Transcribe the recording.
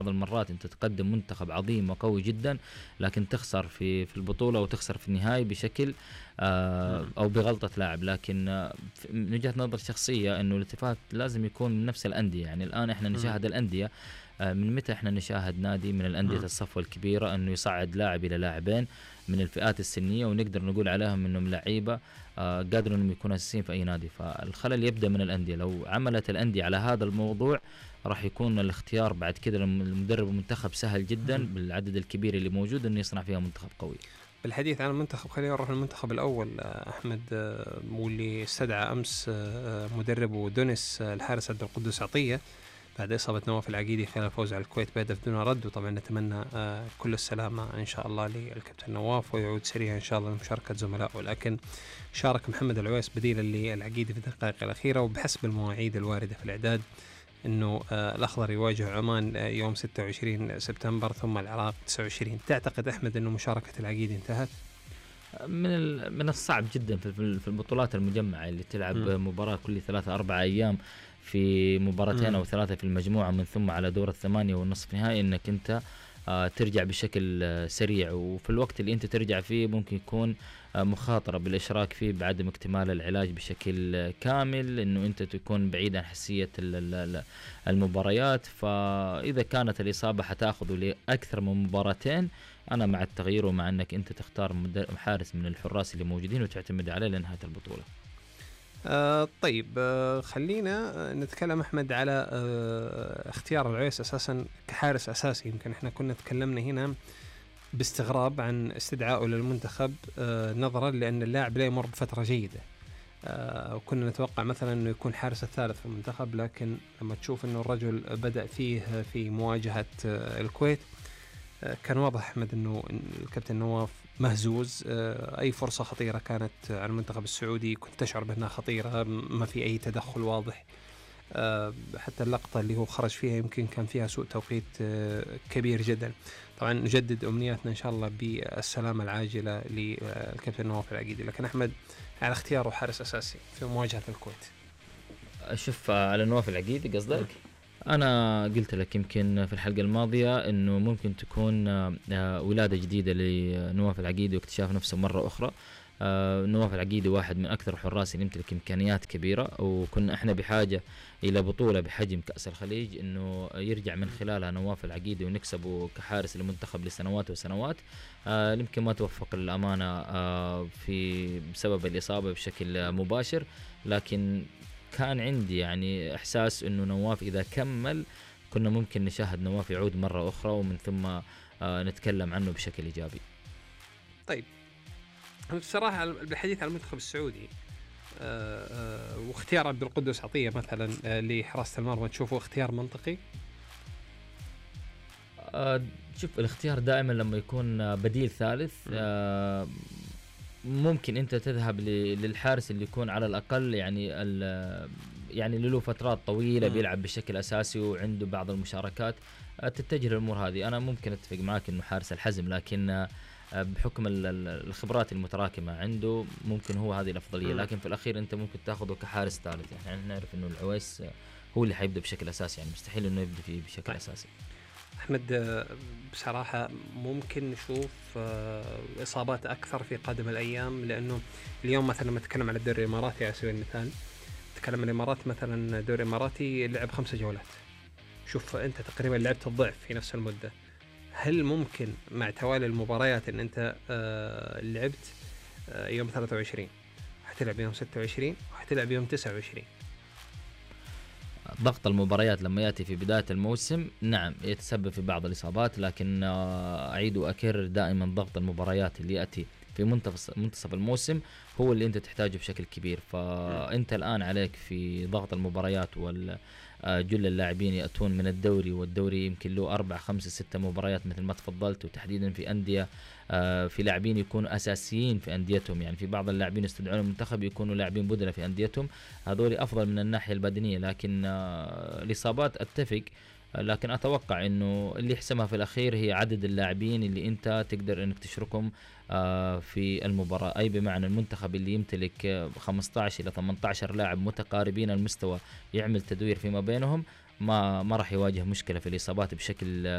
المرات أنت تقدم منتخب عظيم وقوي جدا، لكن تخسر في البطولة وتخسر في النهائي بشكل أو بغلطة لاعب. لكن من وجهة نظر شخصية إنه الالتفات لازم يكون من نفس الأندية. يعني الآن إحنا نشاهد الأندية، من متى إحنا نشاهد نادي من الأندية الصفوة الكبيرة إنه يصعد لاعب إلى لاعبين من الفئات السنية ونقدر نقول عليهم إنهم لعيبة قادروا إنهم يكونوا أساسيين في أي نادي؟ فالخلل يبدأ من الأندية. لو عملت الأندية على هذا الموضوع راح يكون الاختيار بعد كده المدرب المنتخب سهل جدا بالعدد الكبير اللي موجود إنه يصنع فيها منتخب قوي. بالحديث عن المنتخب خلينا نروح للمنتخب الأول أحمد، واللي استدعى أمس مدربه دونيس الحارس عبد القدوس عطية بعد إصابة نواف العقيدي خلال الفوز على الكويت بهدف دون رد. وطبعا نتمنى كل السلامة إن شاء الله للكابتن نواف ويعود سريعا إن شاء الله لمشاركة زملائه. لكن شارك محمد العويس بديلا للعقيدي في الدقائق الأخيرة، وبحسب المواعيد الواردة في الإعداد إنه الأخضر يواجه عمان يوم 26 سبتمبر ثم العراق 29. تعتقد أحمد إنه مشاركة العقيدي انتهت؟ من الصعب جدا في البطولات المجمعة اللي تلعب مباراة كل 3-4 أيام في مباراتين أو 3 في المجموعة من ثم على دور الثمانية والنصف نهائي، إنك أنت ترجع بشكل سريع، وفي الوقت اللي أنت ترجع فيه ممكن يكون مخاطرة بالإشراك فيه بعدم اكتمال العلاج بشكل كامل، إنه أنت تكون بعيد عن حساسية المباريات. فإذا كانت الإصابة حتأخذه لأكثر من مباراتين، أنا مع التغيير ومع أنك أنت تختار حارس من الحراس اللي موجودين وتعتمد عليه لنهاية البطولة. طيب خلينا نتكلم أحمد على اختيار العويس أساسا كحارس أساسي. يمكن إحنا كنا تكلمنا هنا باستغراب عن استدعائه للمنتخب نظرا لأن اللاعب لا يمر بفترة جيدة، وكنا نتوقع مثلا أنه يكون حارس الثالث في المنتخب. لكن لما تشوف أنه الرجل بدأ فيه في مواجهة الكويت كان واضح أحمد أنه الكابتن نواف مهزوز. أي فرصة خطيرة كانت على المنتخب السعودي كنت تشعر بأنها خطيرة، ما في أي تدخل واضح. حتى اللقطة اللي هو خرج فيها يمكن كان فيها سوء توقيت كبير جدا. طبعا نجدد أمنياتنا إن شاء الله بالسلامة العاجلة للكابتن نواف العقيدي. لكن أحمد على اختياره حارس أساسي في مواجهة الكويت، أشوف على نواف العقيدي قصدك؟ أنا قلت لك يمكن في الحلقة الماضية إنه ممكن تكون ولادة جديدة لنواف العقيدي واكتشاف نفسه مرة أخرى. نواف العقيدي واحد من أكثر الحراس اللي يمتلك إمكانيات كبيرة، وكنا إحنا بحاجة إلى بطولة بحجم كأس الخليج إنه يرجع من خلالها نواف العقيدي ونكسبه كحارس للمنتخب لسنوات وسنوات. يمكن ما توفق للأمانة بسبب الإصابة بشكل مباشر، لكن كان عندي يعني إحساس إنه نواف إذا كمل كنا ممكن نشاهد نواف يعود مرة أخرى ومن ثم نتكلم عنه بشكل إيجابي. طيب بصراحة بالحديث عن المنتخب السعودي واختيار عبد القدوس عطية مثلا لحراسة المرمى، تشوفه اختيار منطقي؟ شوف الاختيار دائما لما يكون بديل ثالث ممكن انت تذهب للحارس اللي يكون على الاقل يعني له فترات طويله بيلعب بشكل اساسي وعنده بعض المشاركات، تتجه للامور هذه. انا ممكن اتفق معاك انه حارس الحزم، لكن بحكم الخبرات المتراكمه عنده ممكن هو هذه الافضليه. لكن في الاخير انت ممكن تاخذه كحارس ثالث. يعني نعرف انه العويس هو اللي حيبدا بشكل اساسي، يعني مستحيل انه يبدا فيه بشكل اساسي. أحمد بصراحة ممكن نشوف إصابات أكثر في قادم الأيام، لأنه اليوم مثلا لما نتكلم على الدوري الإماراتي على سبيل المثال، نتكلم عن الإمارات مثلا الدوري الإماراتي لعب 5 جولات، شوف أنت تقريبا لعبت الضعف في نفس المدة. هل ممكن مع توالي المباريات أن أنت لعبت يوم 23 حتلعب يوم 26 وحتلعب يوم 29؟ ضغط المباريات لما يأتي في بداية الموسم نعم يتسبب في بعض الإصابات، لكن أعيد وأكرر دائما ضغط المباريات اللي يأتي في منتصف الموسم هو اللي أنت تحتاجه بشكل كبير. فأنت الآن عليك في ضغط المباريات جل اللاعبين يأتون من الدوري، والدوري يمكن له 4 5 6 مباريات مثل ما تفضلت، وتحديدا في أندية في لاعبين يكونوا أساسيين في أنديتهم. يعني في بعض اللاعبين يستدعون المنتخب يكونوا لاعبين بدلة في أنديتهم، هذول أفضل من الناحية البدنية. لكن الإصابات أتفق، لكن أتوقع إنه اللي يحسمها في الأخير هي عدد اللاعبين اللي أنت تقدر إنك تشركهم في المباراة. أي بمعنى المنتخب اللي يمتلك 15 إلى 18 لاعب متقاربين المستوى يعمل تدوير فيما بينهم ما راح يواجه مشكلة في الإصابات بشكل